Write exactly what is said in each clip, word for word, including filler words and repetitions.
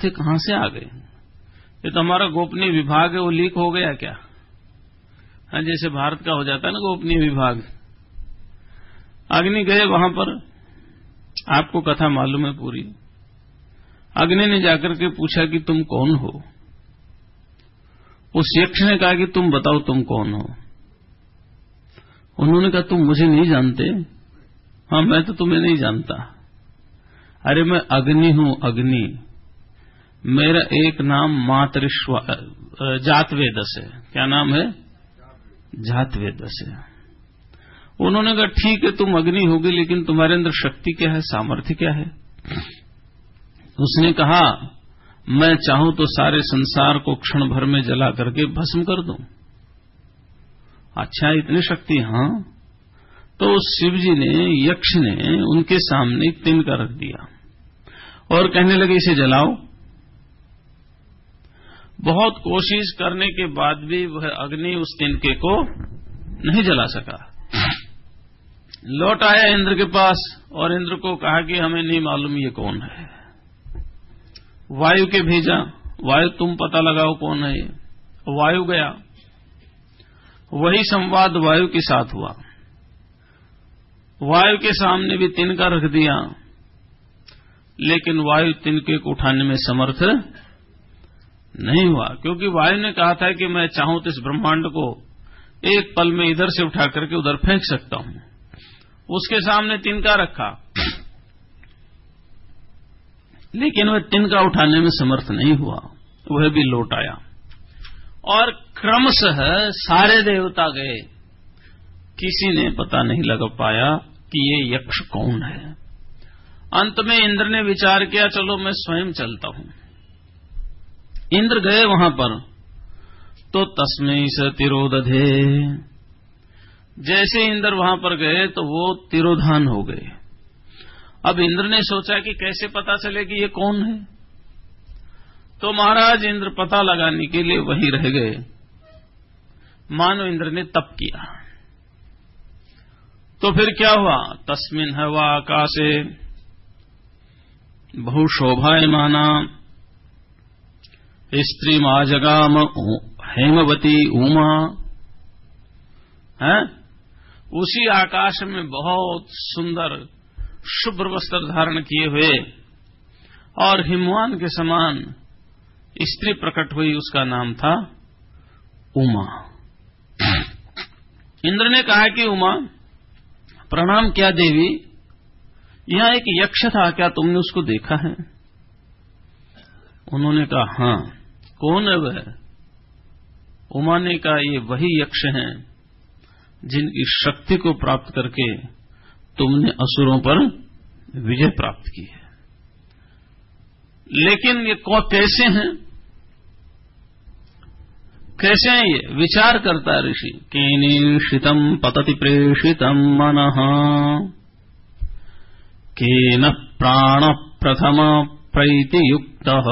तथ्य कहां से आ गए? ये तो हमारा गोपनीय विभाग है, वो लीक हो गया क्या? हाँ, जैसे भारत का हो जाता है ना गोपनीय विभाग। अग्नि गए वहां पर, आपको कथा मालूम है पूरी। अग्नि ने जाकर के पूछा कि तुम कौन हो? उस यक्ष ने कहा कि तुम बताओ तुम कौन हो? उन्होंने कहा तुम मुझे नहीं जानते? हाँ, मैं तो तुम्हें नहीं जानता। अरे मैं अग्नि हूं, अग्नि। मेरा एक नाम मातृश्व जातवेदस है। क्या नाम है? जातवेदस है। उन्होंने कहा ठीक है, तुम अग्नि होगी, लेकिन तुम्हारे अंदर शक्ति क्या है, सामर्थ्य क्या है? उसने कहा मैं चाहूं तो सारे संसार को क्षण भर में जला करके भस्म कर दूं। अच्छा, इतनी शक्ति? हाँ। तो शिव जी ने, यक्ष ने उनके सामने तिनका रख दिया और कहने लगे इसे जलाओ। बहुत कोशिश करने के बाद भी वह अग्नि उस तिनके को नहीं जला सका। लौट आया इंद्र के पास और इंद्र को कहा कि हमें नहीं मालूम ये कौन है। वायु के भेजा, वायु तुम पता लगाओ कौन है ये। वायु गया, वही संवाद वायु के साथ हुआ। वायु के सामने भी तिनका रख दिया, लेकिन वायु तिनके को उठाने में समर्थ नहीं हुआ, क्योंकि वायु ने कहा था कि मैं चाहूं तो इस ब्रह्मांड को एक पल में इधर से उठा करके उधर फेंक सकता हूं। उसके सामने तिनका रखा, लेकिन वह तिनका उठाने में समर्थ नहीं हुआ, वह भी लौट आया। और क्रमशः सारे देवता गए, किसी ने पता नहीं लगा पाया कि ये यक्ष कौन है। अंत में इंद्र ने विचार किया चलो मैं स्वयं चलता हूं। इंद्र गए वहां पर तो तस्मै स तिरोदधे। जैसे इंद्र वहां पर गए तो वो तिरोधान हो गए। अब इंद्र ने सोचा कि कैसे पता चले कि ये कौन है, तो महाराज इंद्र पता लगाने के लिए वहीं रह गए। मानो इंद्र ने तप किया। तो फिर क्या हुआ? तस्मिन् हवा आकाशे बहुशोभायमाना स्त्रीमाजगाम हेमवती उमा। है उसी आकाश में बहुत सुंदर शुभ्र वस्त्र धारण किए हुए और हिमवान के समान स्त्री प्रकट हुई, उसका नाम था उमा। इंद्र ने कहा कि उमा प्रणाम। क्या देवी, यहां एक यक्ष था, क्या तुमने उसको देखा है? उन्होंने कहा हां। कौन है वह? उमा ने कहा ये वही यक्ष हैं जिनकी शक्ति को प्राप्त करके तुमने असुरों पर विजय प्राप्त की है। लेकिन ये कौन, कैसे हैं? कैसे हैं ये? विचार करता है ऋषि। केनेषितं पतति प्रेषितं मनः केन प्राण प्रथम प्रैतियुक्तः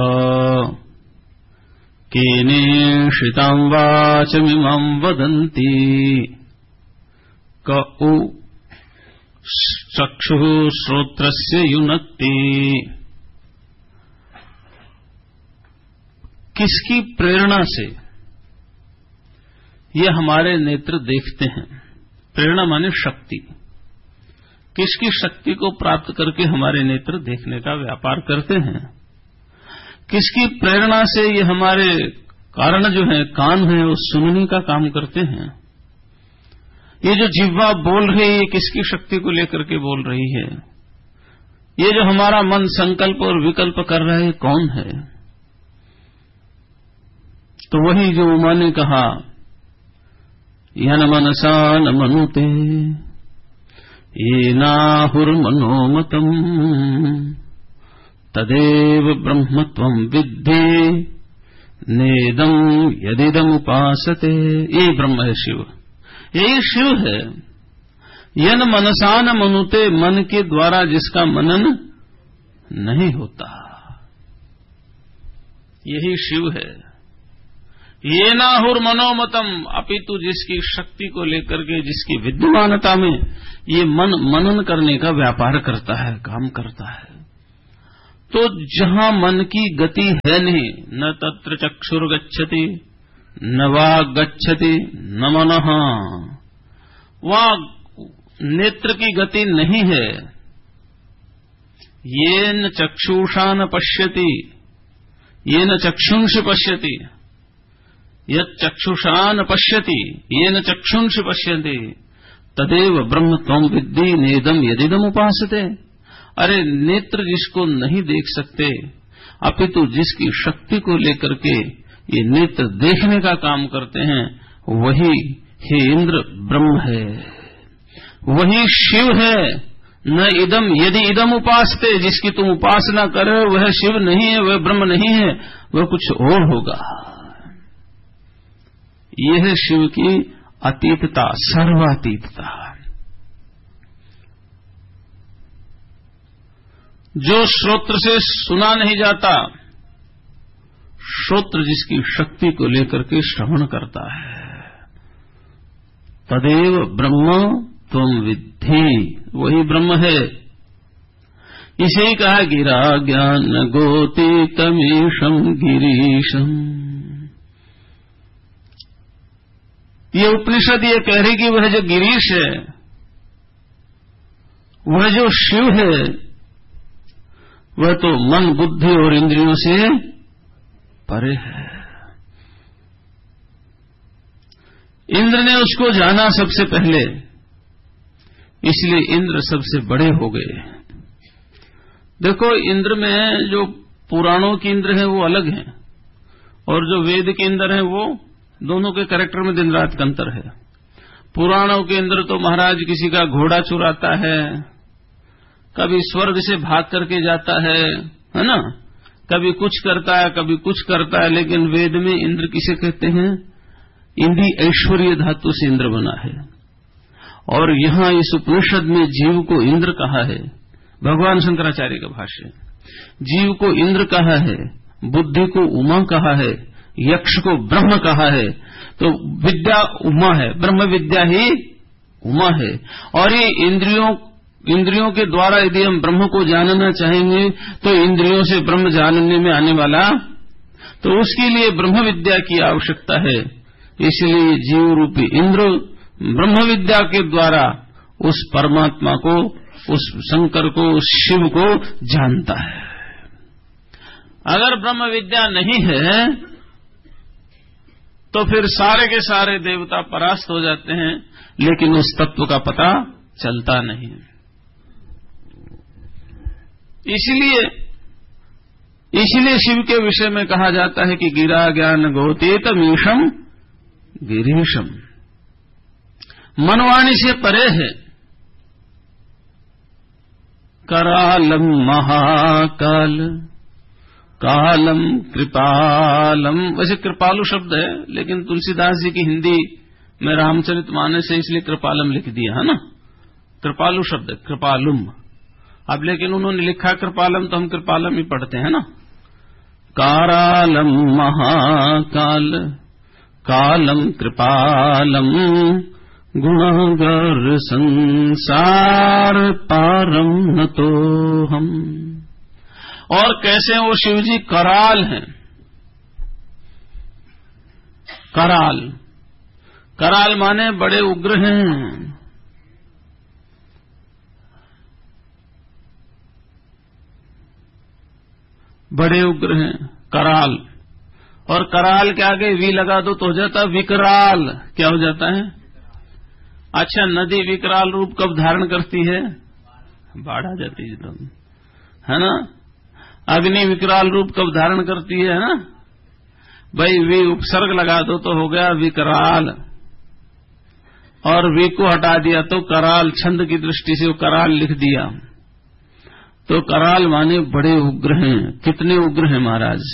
केनेषितं वाचमिमं वदन्ति क उ चक्षुः श्रोत्रस्य युनक्ति। किसकी प्रेरणा से ये हमारे नेत्र देखते हैं? प्रेरणा माने शक्ति। किसकी शक्ति को प्राप्त करके हमारे नेत्र देखने का व्यापार करते हैं? किसकी प्रेरणा से ये हमारे कारण जो है, कान है, वो सुनने का काम करते हैं? ये जो जिह्वा बोल रही है, ये किसकी शक्ति को लेकर के बोल रही है? ये जो हमारा मन संकल्प और विकल्प कर रहा है, कौन है? तो वही जो उमा ने कहा यन मनसा न मनुते ये नाहुर्मनोमतम् तदेव ब्रह्मत्वं विद्धि नेदं यदिदमुपासते। ये ब्रह्म है, शिव, यही शिव है। यन मनसा न मनुते, मन के द्वारा जिसका मनन नहीं होता, यही शिव है। ये नाहुर मनोमतम, अपितु जिसकी शक्ति को लेकर के, जिसकी विद्यमानता में ये मन मनन करने का व्यापार करता है, काम करता है। तो जहां मन की गति है नहीं, न तत्र चक्षुर्गच्छति न वाग गच्छति न मनः, वहां नेत्र की गति नहीं है। येन चक्षुषा न पश्यति, येन चक्षुंष पश्यति, यत् चक्षुषा न पश्यति येन चक्षुंष पश्यति तदेव ब्रह्म त्वं विद्धि नेदम यदिदम उपासते। अरे नेत्र जिसको नहीं देख सकते, अपितु जिसकी शक्ति को लेकर के ये नेत्र देखने का काम करते हैं, वही हे इंद्र ब्रह्म है, वही शिव है। न इदम यदि इदम उपासते, जिसकी तुम उपासना करे वह शिव नहीं है, वह ब्रह्म नहीं है, वह कुछ और होगा। यह है शिव की अतीतता, सर्वातीतता। जो श्रोत्र से सुना नहीं जाता, श्रोत्र जिसकी शक्ति को लेकर के श्रवण करता है, तदेव ब्रह्म त्वं विद्धि, वही ब्रह्म है। इसे ही कहा गिरा ज्ञान गोतीतमीशम गिरीशम। ये उपनिषद ये कह रही कि वह जो गिरीश है, वह जो शिव है, वह तो मन बुद्धि और इंद्रियों से परे है। इंद्र ने उसको जाना सबसे पहले, इसलिए इंद्र सबसे बड़े हो गए। देखो, इंद्र में जो पुराणों के इंद्र हैं वो अलग हैं, और जो वेद के इंद्र हैं वो, दोनों के कैरेक्टर में दिन रात का अंतर है। पुराणों के इंद्र तो महाराज किसी का घोड़ा चुराता है, कभी स्वर्ग से भाग करके जाता है, है ना, कभी कुछ करता है, कभी कुछ करता है। लेकिन वेद में इंद्र किसे कहते हैं? इंद्री ऐश्वर्य धातु से इंद्र बना है। और यहां इस उपनिषद में जीव को इंद्र कहा है, भगवान शंकराचार्य का भाष्य। जीव को इंद्र कहा है, बुद्धि को उमा कहा है, यक्ष को ब्रह्म कहा है। तो विद्या उमा है, ब्रह्म विद्या ही उमा है। और ये इंद्रियों इंद्रियों के द्वारा यदि हम ब्रह्म को जानना चाहेंगे तो इंद्रियों से ब्रह्म जानने में आने वाला, तो उसके लिए ब्रह्म विद्या की आवश्यकता है। इसलिए जीव रूपी इंद्र ब्रह्म विद्या के द्वारा उस परमात्मा को, उस शंकर को, उस शिव को जानता है। अगर ब्रह्म विद्या नहीं है तो फिर सारे के सारे देवता परास्त हो जाते हैं, लेकिन उस तत्व का पता चलता नहीं। इसलिए इसलिए शिव के विषय में कहा जाता है कि गिरा ज्ञान गोतीतमीशम गिरीशम, मनवाणी से परे है। करालम महाकाल, कालम कृपालम। वैसे कृपालु शब्द है, लेकिन तुलसीदास जी की हिंदी में रामचरितमानस से इसलिए कृपालम लिख दिया है ना, कृपालु शब्द है, कृपालुम। अब लेकिन उन्होंने लिखा कृपालम, तो हम कृपालम ही पढ़ते हैं ना। कारालम महाकाल, कालम कृपालम, गुणगर संसार पारम न तो हम। और कैसे वो शिव जी कराल हैं। कराल, कराल माने बड़े उग्र हैं। बड़े उग्र हैं कराल। और कराल के आगे वी लगा दो तो हो जाता विकराल। क्या हो जाता है? अच्छा, नदी विकराल रूप कब धारण करती है? बाढ़ आ जाती है एकदम, है ना। अग्नि विकराल रूप कब धारण करती है, है ना भाई। वी उपसर्ग लगा दो तो हो गया विकराल, और वी को हटा दिया तो कराल, छंद की दृष्टि से वो कराल लिख दिया। तो कराल माने बड़े उग्र हैं। कितने उग्र हैं महाराज।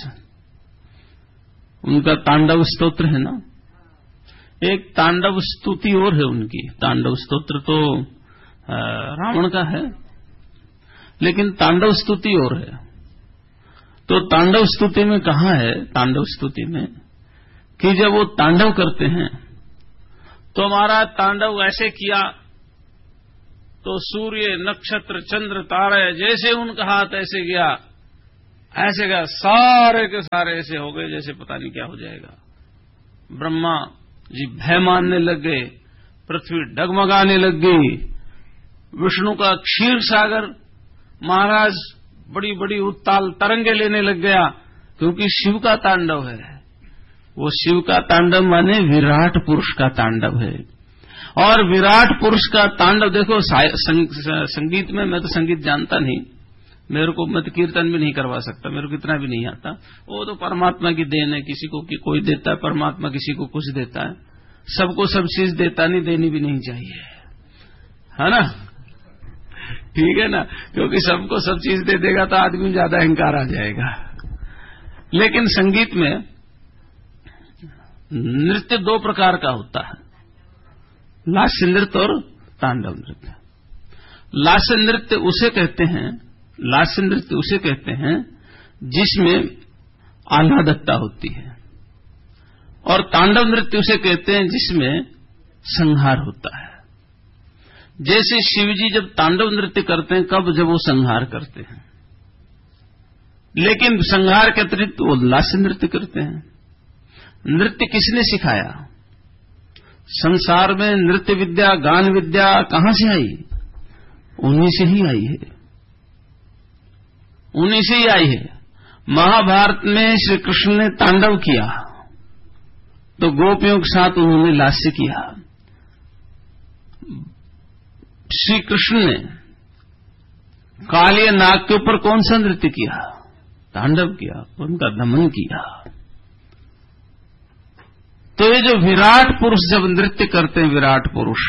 उनका तांडव स्तोत्र है ना, एक तांडव स्तुति और है उनकी। तांडव स्तोत्र तो रावण का है, लेकिन तांडव स्तुति और है। तो तांडव स्तुति में कहा है, तांडव स्तुति में कि जब वो तांडव करते हैं तो हमारा तांडव ऐसे किया तो सूर्य, नक्षत्र, चंद्र, तारे जैसे उनका हाथ ऐसे गया ऐसे क्या सारे के सारे ऐसे हो गए जैसे पता नहीं क्या हो जाएगा। ब्रह्मा जी भय मानने लग गए, पृथ्वी डगमगाने लग गई। विष्णु का क्षीर सागर महाराज बड़ी बड़ी उत्ताल तरंगे लेने लग गया, क्योंकि शिव का तांडव है। वो शिव का तांडव माने विराट पुरुष का तांडव है। और विराट पुरुष का तांडव देखो, संग, संगीत में, मैं तो संगीत जानता नहीं, मेरे को मैं तो कीर्तन भी नहीं करवा सकता, मेरे को इतना भी नहीं आता। वो तो परमात्मा की देन है, किसी को कि कोई देता है, परमात्मा किसी को कुछ देता है। सबको सब चीज देता नहीं, देनी भी नहीं चाहिए, है ना? ठीक है ना? क्योंकि सबको सब चीज दे देगा तो आदमी में ज्यादा अहंकार आ जाएगा। लेकिन संगीत में नृत्य दो प्रकार का होता है, लास्य नृत्य और तांडव नृत्य। लास्य नृत्य उसे कहते हैं लास्य नृत्य उसे कहते हैं जिसमें आह्लादकता होती है, और तांडव नृत्य उसे कहते हैं जिसमें संहार होता है। जैसे शिवजी जब तांडव नृत्य करते हैं, कब? जब वो संहार करते हैं। लेकिन संहार के अतिरिक्त वो लास्य नृत्य करते हैं। नृत्य किसने सिखाया? संसार में नृत्य विद्या, गान विद्या कहां से आई? उन्हीं से ही आई है, उन्हीं से ही आई है। महाभारत में श्री कृष्ण ने तांडव किया तो गोपियों के साथ उन्होंने लास्य किया। श्री कृष्ण ने कालिया नाग के ऊपर कौन सा नृत्य किया? तांडव किया, उनका दमन किया। तो ये जो विराट पुरुष जब नृत्य करते हैं, विराट पुरुष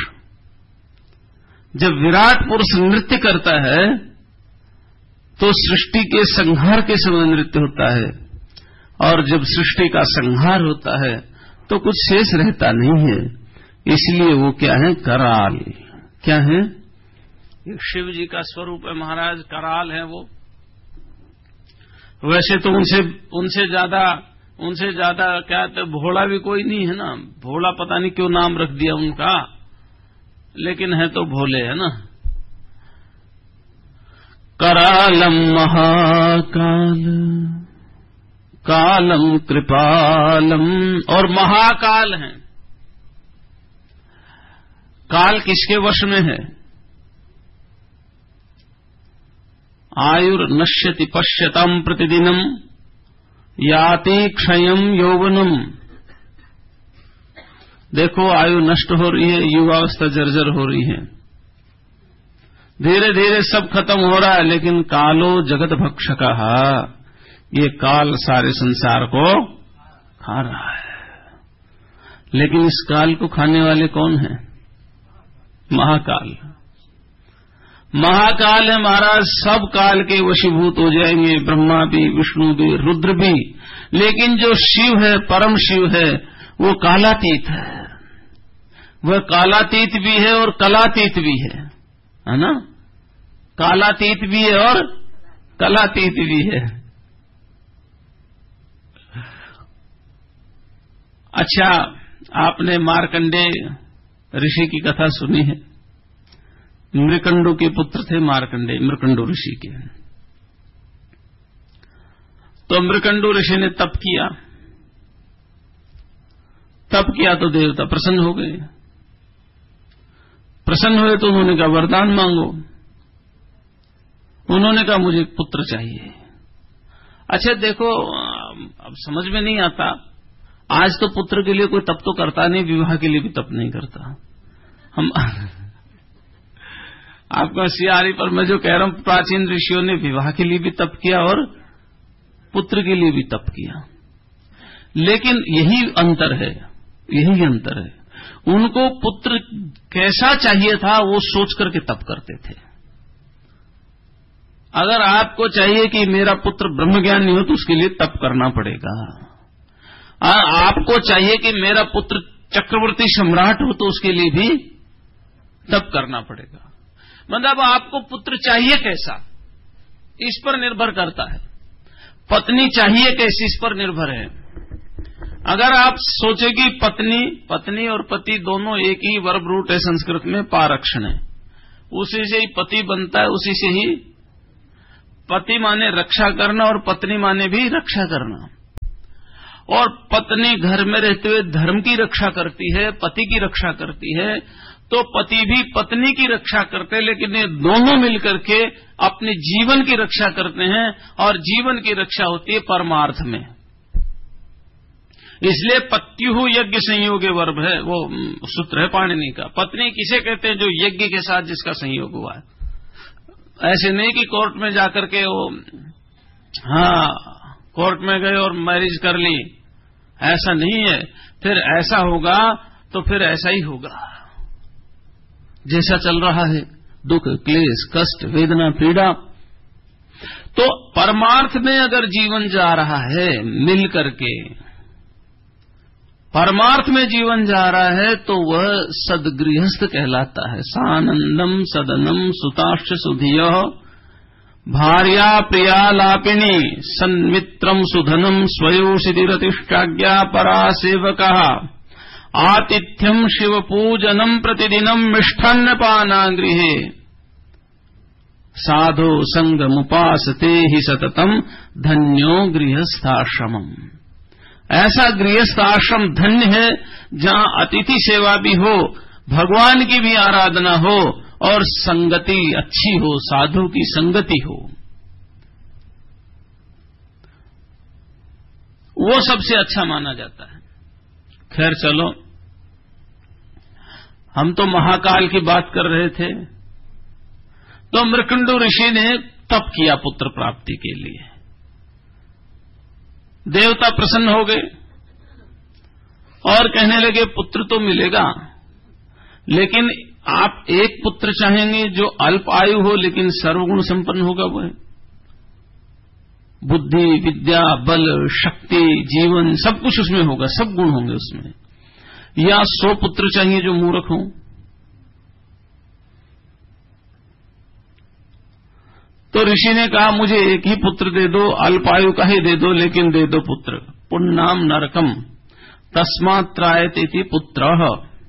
जब विराट पुरुष नृत्य करता है तो सृष्टि के संहार के समय नृत्य होता है, और जब सृष्टि का संहार होता है तो कुछ शेष रहता नहीं है। इसलिए वो क्या है? कराल। क्या है? शिव जी का स्वरूप है महाराज, कराल है वो। वैसे तो उनसे उनसे ज्यादा उनसे ज्यादा क्या कहते, भोला भी कोई नहीं है ना। भोला पता नहीं क्यों नाम रख दिया उनका, लेकिन है तो भोले, है ना। करालम महाकाल कालम कृपालम, और महाकाल हैं। काल किसके वश में है? आयुर नश्यति पश्यताम प्रतिदिनम याति क्षयम यौवनम। देखो, आयु नष्ट हो रही है, युवावस्था जर्जर हो रही है, धीरे धीरे सब खत्म हो रहा है। लेकिन कालो जगत भक्षकः, ये काल सारे संसार को खा रहा है। लेकिन इस काल को खाने वाले कौन हैं? महाकाल। महाकाल है महाराज, सब काल के वशीभूत हो जाएंगे, ब्रह्मा भी, विष्णु भी, रुद्र भी। लेकिन जो शिव है, परम शिव है, वो कालातीत है। वह कालातीत भी है और कलातीत भी है, है ना। कालातीत भी है और कलातीत भी है। अच्छा, आपने मार्कंडेय ऋषि की कथा सुनी है। मृकंडू के पुत्र थे मार्कंडेय, मृकंडू ऋषि के। तो मृकंडू ऋषि ने तप किया, तप किया तो देवता प्रसन्न हो गए। प्रसन्न हुए तो उन्होंने कहा वरदान मांगो। उन्होंने कहा मुझे पुत्र चाहिए। अच्छा देखो, अब समझ में नहीं आता, आज तो पुत्र के लिए कोई तप तो करता नहीं, विवाह के लिए भी तप नहीं करता। हम आपका सियारी पर मैं जो कह रहा हूं, प्राचीन ऋषियों ने विवाह के लिए भी तप किया और पुत्र के लिए भी तप किया। लेकिन यही अंतर है, यही अंतर है। उनको पुत्र कैसा चाहिए था वो सोच करके तप करते थे। अगर आपको चाहिए कि मेरा पुत्र ब्रह्मज्ञानी हो तो उसके लिए तप करना पड़ेगा। आपको चाहिए कि मेरा पुत्र चक्रवर्ती सम्राट हो तो उसके लिए भी तप करना पड़ेगा। मतलब आपको पुत्र चाहिए कैसा, इस पर निर्भर करता है। पत्नी चाहिए कैसी, इस पर निर्भर है। अगर आप सोचे कि पत्नी पत्नी और पति दोनों एक ही वर्ब रूट है, संस्कृत में पारक्षण है, उसी से ही पति बनता है, उसी से ही पति माने रक्षा करना और पत्नी माने भी रक्षा करना। और पत्नी घर में रहते हुए धर्म की रक्षा करती है, पति की रक्षा करती है, तो पति भी पत्नी की रक्षा करते हैं, लेकिन ये दोनों मिलकर के अपने जीवन की रक्षा करते हैं, और जीवन की रक्षा होती है परमार्थ में। इसलिए पत्युः यज्ञ संयोग वर्ब है, वो सूत्र है पाणिनि का। पत्नी किसे कहते हैं? जो यज्ञ के साथ जिसका संयोग हुआ है। ऐसे नहीं कि कोर्ट में जाकर के वो हाँ कोर्ट में गए और मैरिज कर ली, ऐसा नहीं है। फिर ऐसा होगा तो फिर ऐसा ही होगा जैसा चल रहा है, दुख, क्लेश, कष्ट, वेदना, पीड़ा। तो परमार्थ में अगर जीवन जा रहा है मिल करके, परमार्थ में जीवन जा रहा है, तो वह सदगृहस्थ कहलाता है। सानंदम सदनम सुताश्च सुधियो भार्या प्रिया लापिनी सन्मित्रम सुधनम स्वयोषितिरतिष्ठाज्ञा परा सेवकः आतिथ्यम शिव पूजनम प्रतिदिनम मिष्ठान्नपाना गृहे साधो संगमुपासते ही सततम धन्यो गृहस्थाश्रमम्। ऐसा गृहस्थ आश्रम धन्य है जहां अतिथि सेवा भी हो, भगवान की भी आराधना हो और संगति अच्छी हो, साधु की संगति हो। वो सबसे अच्छा माना जाता है। खैर चलो, हम तो महाकाल की बात कर रहे थे। तो मृकंडु ऋषि ने तप किया पुत्र प्राप्ति के लिए। देवता प्रसन्न हो गए और कहने लगे पुत्र तो मिलेगा, लेकिन आप एक पुत्र चाहेंगे जो अल्प आयु हो लेकिन सर्वगुण संपन्न होगा। वो है बुद्धि, विद्या, बल, शक्ति, जीवन, सब कुछ उसमें होगा, सब गुण होंगे उसमें। या सौ पुत्र चाहिए जो मूर्ख हों। तो ऋषि ने कहा मुझे एक ही पुत्र दे दो, अल्पायु का ही दे दो, लेकिन दे दो पुत्र। पुण्नाम नरकम तस्मात् त्रायतेति पुत्रः।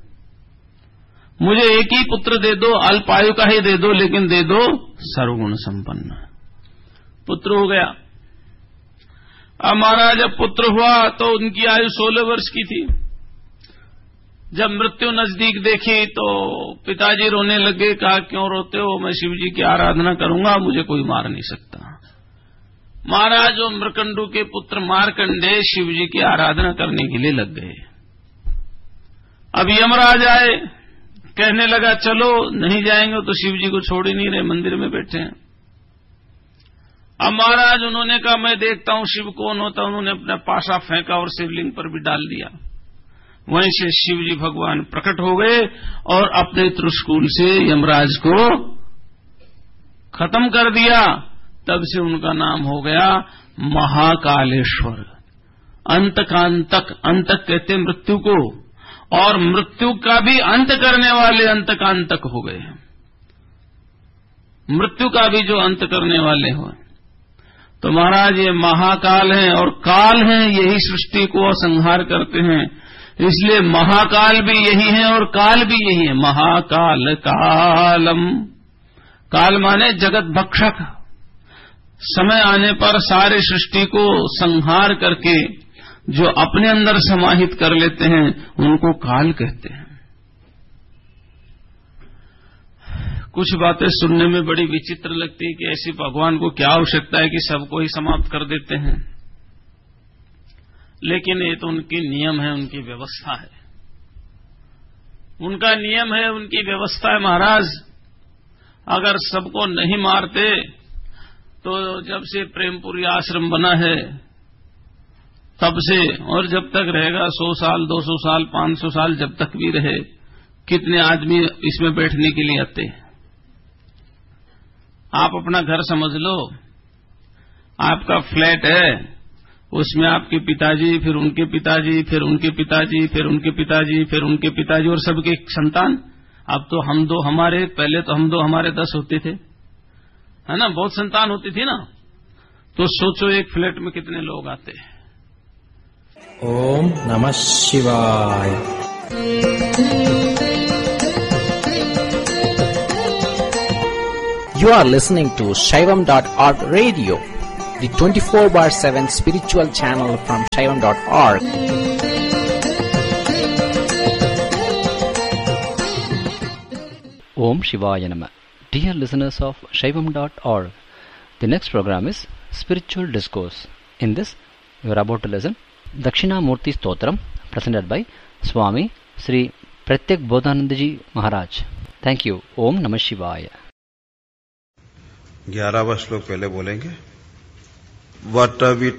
मुझे एक ही पुत्र दे दो, अल्पायु का ही दे दो, लेकिन दे दो सर्वगुण संपन्न। पुत्र हो गया। अब महाराज जब पुत्र हुआ तो उनकी आयु सोलह वर्ष की थी। जब मृत्यु नजदीक देखी तो पिताजी रोने लगे। कहा क्यों रोते हो? मैं शिव जी की आराधना करूंगा, मुझे कोई मार नहीं सकता। महाराज वो मृकंडु के पुत्र मार्कंडे शिव जी की आराधना करने के लिए लग गए। अब यमराज आए, कहने लगा चलो, नहीं जाएंगे तो शिव जी को छोड़ ही नहीं रहे, मंदिर में बैठे हैं। अब महाराज उन्होंने कहा मैं देखता हूं शिव कौन होता। उन्होंने अपना पासा फेंका और शिवलिंग पर भी डाल दिया। वहीं से शिव जी भगवान प्रकट हो गए और अपने त्रिशूल से यमराज को खत्म कर दिया। तब से उनका नाम हो गया महाकालेश्वर। अंतकांतक, अंतक कहते मृत्यु को, और मृत्यु का भी अंत करने वाले अंतकांतक हो गए। मृत्यु का भी जो अंत करने वाले हो। तो महाराज ये महाकाल हैं और काल हैं, यही सृष्टि को संहार करते हैं। इसलिए महाकाल भी यही है और काल भी यही है। महाकाल कालम, काल माने जगत भक्षक। समय आने पर सारे सृष्टि को संहार करके जो अपने अंदर समाहित कर लेते हैं उनको काल कहते हैं। कुछ बातें सुनने में बड़ी विचित्र लगती है कि ऐसी भगवान को क्या आवश्यकता है कि सबको ही समाप्त कर देते हैं। लेकिन ये तो उनकी नियम है, उनकी व्यवस्था है। उनका नियम है, उनकी व्यवस्था है। महाराज अगर सबको नहीं मारते तो जब से प्रेमपुरी आश्रम बना है तब से, और जब तक रहेगा, सौ साल, दो सौ साल, पांच सौ साल, जब तक भी रहे, कितने आदमी इसमें बैठने के लिए आते हैं। आप अपना घर समझ लो, आपका फ्लैट है, उसमें आपके पिताजी, फिर उनके पिताजी, फिर उनके पिताजी, फिर उनके पिताजी, फिर उनके पिताजी और सबके संतान। अब तो हम दो हमारे, पहले तो हम दो हमारे दस होते थे, है ना, बहुत संतान होती थी ना। तो सोचो एक फ्लैट में कितने लोग आते हैं। ओम नमः शिवाय। You are listening to Shaivam dot org radio, the twenty-four bar seven spiritual channel from Shaivam dot org. Om Shivaya Nama. Dear listeners of Shaivam dot org, the next program is Spiritual Discourse. In this, you are about to listen Dakshinamurti Stotram, presented by Swami Sri Pratyak Bodhanandaji Maharaj. Thank you. Om Namah Shivaya. ग्यारहवां श्लोक पहले बोलेंगे. What